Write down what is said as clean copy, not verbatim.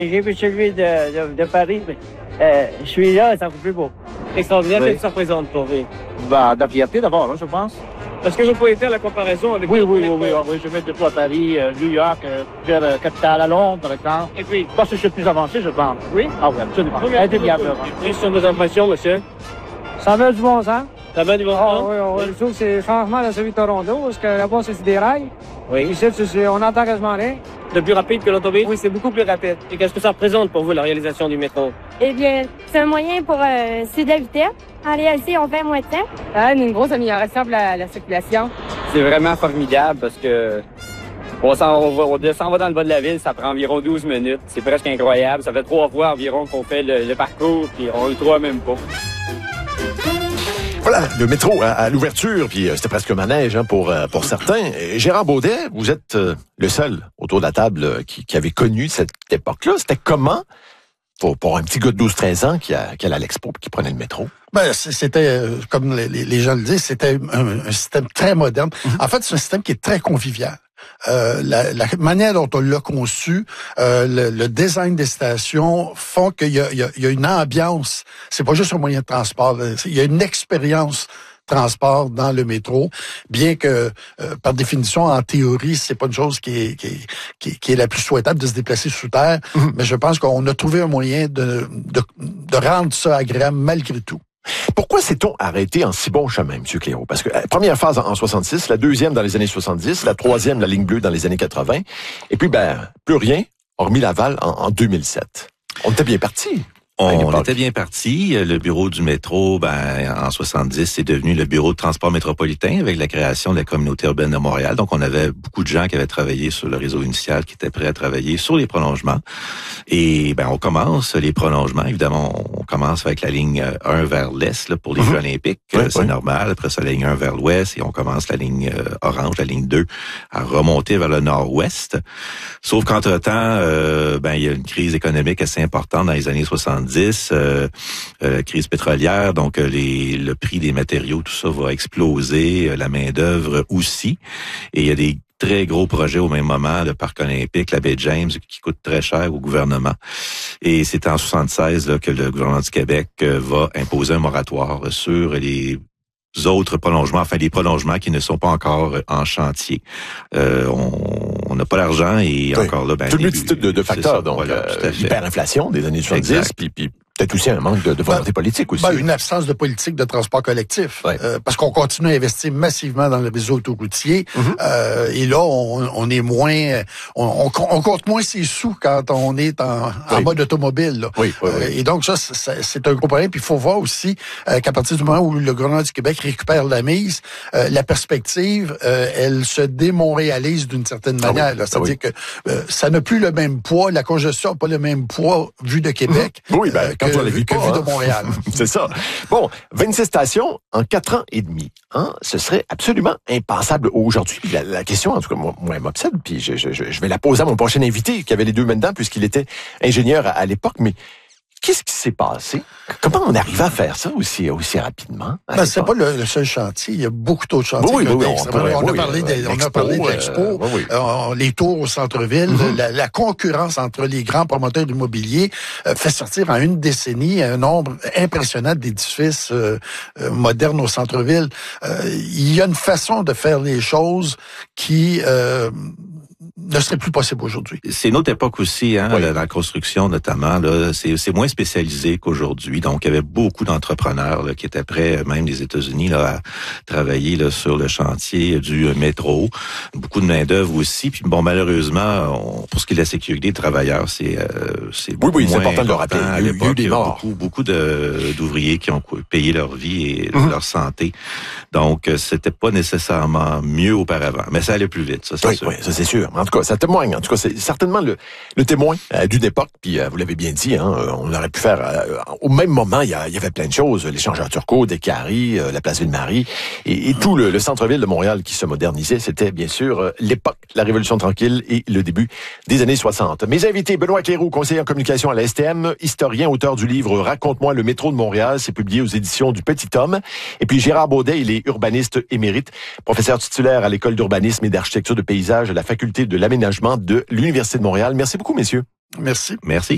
J'ai vu celui de Paris, mais celui-là, c'est un peu plus beau. Extraordinaire, Oui. qu'est-ce que ça représente pour vous? Bah, de la fierté d'abord, hein, je pense. Est-ce que vous pouvez faire la comparaison avec... Oui, je mets des fois à Paris, New York, vers la capitale à Londres, par exemple. Et puis, Parce que je suis plus avancé, je pense. oui? Ah oui, absolument. Indéniable. Quelles sont vos impressions, monsieur? Ça va du bon sens. Ça va du bon Ah sens? oui, je trouve que c'est changement de celui de Toronto, parce que là-bas, c'est des rails. Oui. Ici, on n'entend quasiment rien. Le plus rapide que l'autobus? Oui, c'est beaucoup plus rapide. Et qu'est-ce que ça représente pour vous, la réalisation du métro? Eh bien, c'est un moyen pour c'est de la vitesse. En réalité, on fait moins de temps. Une grosse amélioration pour la circulation. C'est vraiment formidable parce que on descend dans le bas de la ville, ça prend environ 12 minutes. C'est presque incroyable. Ça fait 3 fois environ qu'on fait le parcours, puis on le croit même pas. Voilà, le métro à l'ouverture, puis c'était presque manège hein, pour certains. Et Gérard Baudet, vous êtes le seul autour de la table qui avait connu cette époque-là. C'était comment pour un petit gars de 12-13 ans qui allait à l'expo et qui prenait le métro? Ben, c'était, comme les gens le disent, c'était un système très moderne. En fait, c'est un système qui est très convivial. La manière dont on l'a conçu, le design des stations font qu'il y a une ambiance. C'est pas juste un moyen de transport. Il y a une expérience transport dans le métro, bien que par définition, en théorie, c'est pas une chose qui est la plus souhaitable de se déplacer sous terre. Mais je pense qu'on a trouvé un moyen de rendre ça agréable malgré tout. Pourquoi s'est-on arrêté en si bon chemin, M. Cléo? Parce que première phase en 66, la deuxième dans les années 70, la troisième, la ligne bleue dans les années 80, et puis plus rien, hormis Laval en 2007. On était bien parti. On était bien parti. Le bureau du métro, en 70, c'est devenu le bureau de transport métropolitain avec la création de la communauté urbaine de Montréal. Donc, on avait beaucoup de gens qui avaient travaillé sur le réseau initial, qui étaient prêts à travailler sur les prolongements. Et on commence les prolongements. Évidemment, on commence avec la ligne 1 vers l'est là, pour les Jeux olympiques. C'est normal. Après ça, la ligne 1 vers l'ouest et on commence la ligne orange, la ligne 2, à remonter vers le nord-ouest. Sauf qu'entre-temps, il y a une crise économique assez importante dans les années 70. Crise pétrolière, donc le prix des matériaux, tout ça va exploser, la main-d'œuvre aussi. Et il y a des très gros projets au même moment, le parc olympique, la baie James, qui coûte très cher au gouvernement. Et c'est en 76 là, que le gouvernement du Québec va imposer un moratoire sur les autres prolongements, enfin les prolongements qui ne sont pas encore en chantier. On n'a pas l'argent et encore là... Toute multitude de facteurs, ça, donc voilà, l'hyperinflation des années 70, puis peut-être aussi un manque de volonté politique aussi. Une absence de politique de transport collectif, parce qu'on continue à investir massivement dans le réseau autoroutier, et là, on est moins... On compte moins ses sous quand on est en mode automobile. Là. Et donc, ça, c'est un gros problème. Puis il faut voir aussi qu'à partir du moment où le gouvernement du Québec récupère la mise, la perspective, elle se démontréalise d'une certaine manière. C'est-à-dire que ça n'a plus le même poids, la congestion n'a pas le même poids vu de Québec quand on l'a vu de Montréal. C'est ça. Bon, 26 stations en 4 ans et demi. Hein? Ce serait absolument impensable aujourd'hui. La question, en tout cas, moi elle m'obsède, puis je vais la poser à mon prochain invité, qui avait les deux mains dedans, puisqu'il était ingénieur à l'époque, mais qu'est-ce qui s'est passé? Comment on arrive à faire ça aussi rapidement? C'est pas le seul chantier. Il y a beaucoup d'autres chantiers. On a parlé de l'expo, les tours au centre-ville, la concurrence entre les grands promoteurs immobiliers fait sortir en une décennie un nombre impressionnant d'édifices modernes au centre-ville. Il y a une façon de faire les choses qui ne serait plus possible aujourd'hui. C'est une autre époque aussi, la construction notamment. Là, c'est moins spécialisé qu'aujourd'hui. Donc, il y avait beaucoup d'entrepreneurs là, qui étaient prêts, même des États-Unis, là, à travailler là, sur le chantier du métro. Beaucoup de main-d'œuvre aussi. Puis bon, malheureusement, pour ce qui est de la sécurité des travailleurs, c'est c'est important de le rappeler. À l'époque, il y a beaucoup d'ouvriers qui ont payé leur vie et leur santé. Donc, c'était pas nécessairement mieux auparavant, mais ça allait plus vite. Ça, c'est sûr. Oui, ça c'est sûr. En tout cas, ça témoigne. En tout cas, c'est certainement le témoin d'une époque. Puis vous l'avez bien dit, on aurait pu faire au même moment. Il y avait plein de choses. L'échangeur Turcot, Descaries, la place Ville-Marie et tout le centre-ville de Montréal qui se modernisait. C'était bien sûr l'époque, la Révolution tranquille et le début des années 60. Mes invités, Benoît Cléroux, conseiller en communication à la STM, historien, auteur du livre Raconte-moi le métro de Montréal. C'est publié aux éditions du Petit Homme. Et puis Gérard Baudet, il est urbaniste émérite, professeur titulaire à l'École d'urbanisme et d'architecture de paysage à la Faculté de l'aménagement de l'Université de Montréal. Merci beaucoup, messieurs. Merci. Merci.